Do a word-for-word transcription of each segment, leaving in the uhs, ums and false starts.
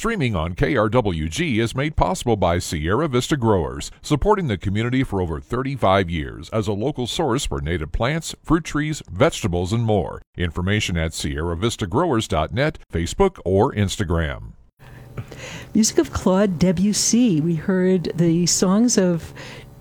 Streaming on K R W G is made possible by Sierra Vista Growers, supporting the community for over thirty-five years as a local source for native plants, fruit trees, vegetables, and more. Information at sierra vista growers dot net, Facebook, or Instagram. Music of Claude Debussy. We heard the songs of,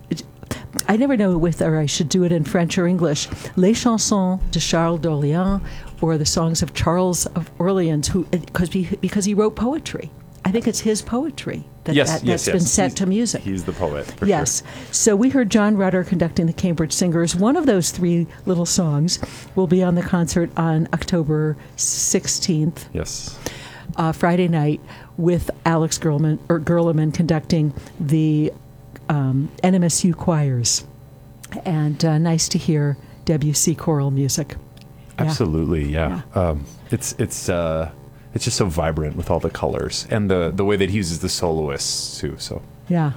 I never know whether I should do it in French or English, Les Chansons de Charles d'Orléans, or the songs of Charles of Orleans, who because he, because he wrote poetry. I think it's his poetry that, yes, that, yes, that's been yes. set he's, to music. He's the poet, for yes. sure. So we heard John Rutter conducting the Cambridge Singers. One of those three little songs will be on the concert on October sixteenth. Yes. Uh, Friday night, with Alex Gerleman, or Gerleman conducting the um, N M S U choirs. And uh, nice to hear Debussy choral music. Yeah. Absolutely, yeah. yeah. Um, it's it's uh, it's just so vibrant with all the colors and the, the way that he uses the soloists too. So yeah.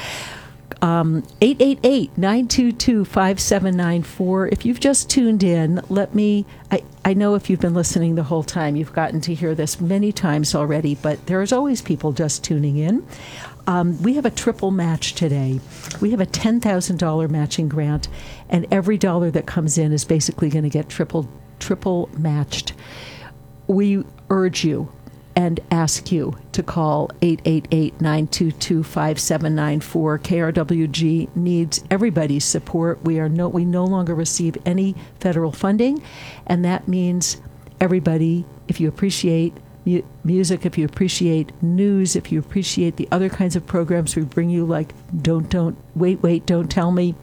Um, eight eight eight, nine two two, five seven nine four. If you've just tuned in, let me, I, I know if you've been listening the whole time, you've gotten to hear this many times already, but there's always people just tuning in. Um, we have a triple match today. We have a ten thousand dollars matching grant, and every dollar that comes in is basically going to get triple, triple matched. We urge you and ask you to call eight eight eight, nine two two, five seven nine four. K R W G needs everybody's support. We are no we no longer receive any federal funding, and that means everybody, if you appreciate mu- music, if you appreciate news, if you appreciate the other kinds of programs we bring you, like Don't Don't Wait Wait Don't Tell Me,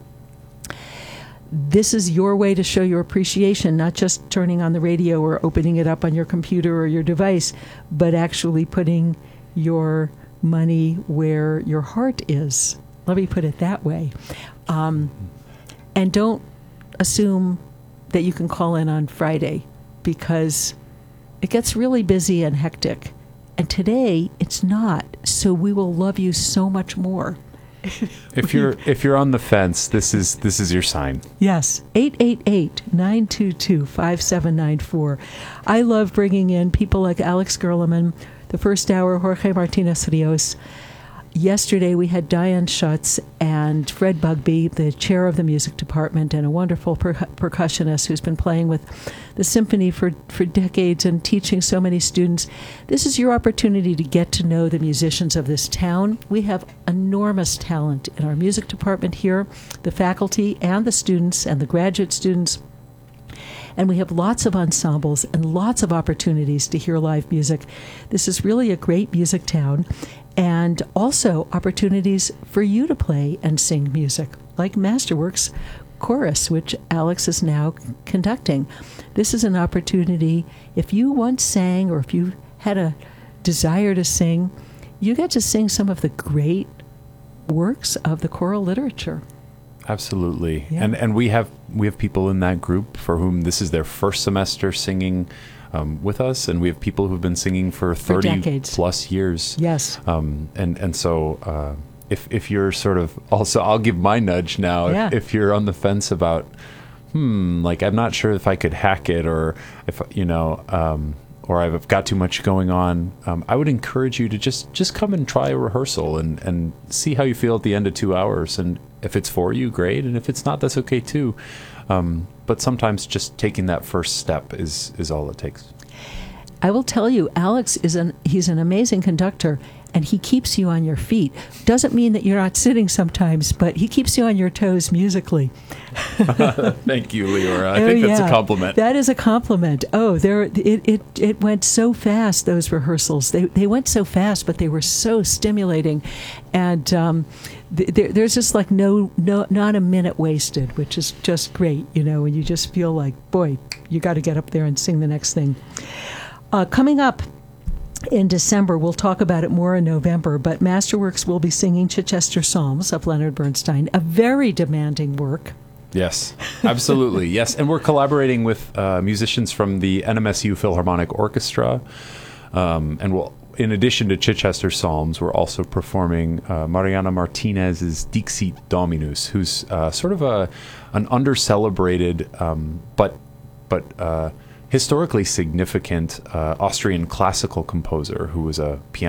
this is your way to show your appreciation, not just turning on the radio or opening it up on your computer or your device, but actually putting your money where your heart is. Let me put it that way. Um, and don't assume that you can call in on Friday, because it gets really busy and hectic. And today, it's not. So we will love you so much more. If you're if you're on the fence, this is this is your sign. Yes, eight eight eight, nine two two, five seven nine four. I love bringing in people like Alex Gerleman, the first hour, Jorge Martinez Rios. Yesterday we had Diane Schutz and Fred Bugby, the chair of the music department, and a wonderful per- percussionist who's been playing with the symphony for, for decades and teaching so many students. This is your opportunity to get to know the musicians of this town. We have enormous talent in our music department here, the faculty and the students and the graduate students. And we have lots of ensembles and lots of opportunities to hear live music. This is really a great music town. And also opportunities for you to play and sing music, like Masterworks Chorus, which Alex is now conducting. This is an opportunity, if you once sang or if you had a desire to sing, you get to sing some of the great works of the choral literature. Absolutely. Yeah. And and we have we have people in that group for whom this is their first semester singing um, with us, and we have people who've been singing for thirty for plus years. Yes. Um, and and so uh, if if you're sort of also, I'll give my nudge now. Yeah. If, if you're on the fence about, hmm, like I'm not sure if I could hack it, or if you know. Um, or I've got too much going on, um, I would encourage you to just, just come and try a rehearsal and, and see how you feel at the end of two hours. And if it's for you, great. And if it's not, that's okay too. Um, but sometimes just taking that first step is, is all it takes. I will tell you, Alex is an he's an amazing conductor, and he keeps you on your feet. Doesn't mean that you're not sitting sometimes, but he keeps you on your toes musically. Thank you, Leora. I oh, think that's yeah. a compliment. That is a compliment. Oh, there it, it it went so fast, those rehearsals. They they went so fast, but they were so stimulating. And um, th- there, there's just like no, no, not a minute wasted, which is just great, you know, and you just feel like, boy, you got to get up there and sing the next thing. Uh, coming up in December, we'll talk about it more in November, but Masterworks will be singing Chichester Psalms of Leonard Bernstein, a very demanding work. Yes, absolutely. Yes, and we're collaborating with uh, musicians from the N M S U Philharmonic Orchestra, um, and we'll, in addition to Chichester Psalms, we're also performing uh, Mariana Martinez's Dixit Dominus, who's uh, sort of a an under-celebrated um, but but uh, historically significant uh, Austrian classical composer who was a piano